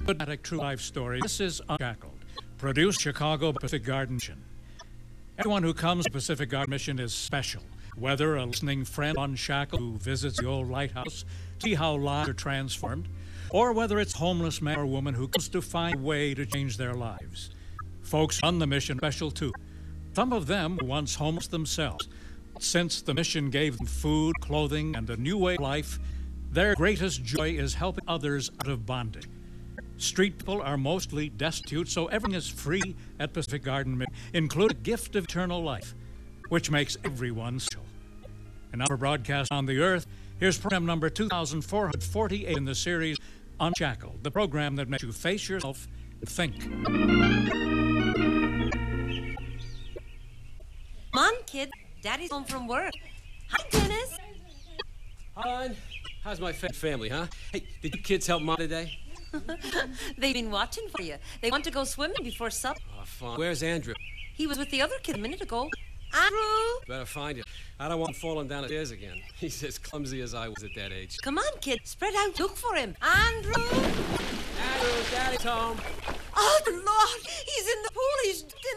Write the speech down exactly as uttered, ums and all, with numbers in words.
good dramatic true life story. This is Unshackled, produced Chicago Pacific Garden Mission. Everyone who comes to Pacific Garden Mission is special. Whether a listening friend unshackled who visits the old lighthouse to see how lives are transformed, or whether it's a homeless man or woman who comes to find a way to change their lives. Folks on the mission are special too. Some of them were once homeless themselves. Since the mission gave them food, clothing, and a new way of life, their greatest joy is helping others out of bondage. Street people are mostly destitute, so everything is free at Pacific Garden Mission, including the gift of eternal life, which makes everyone special. And now for broadcast on the earth, here's program number two thousand four hundred forty-eight in the series Unshackled, the program that makes you face yourself and think. Come on, kid. Daddy's home from work. Hi, Dennis. Hon, how's my fa- family, huh? Hey, did you kids help Mom today? They've been watching for you. They want to go swimming before supper. Oh, fun. Where's Andrew? He was with the other kid a minute ago. Andrew! Better find him. I don't want him falling down the stairs again. He's as clumsy as I was at that age. Come on, kid. Spread out. Look for him. Andrew! Andrew, Daddy's home. Oh, the Lord! He's in the pool. He's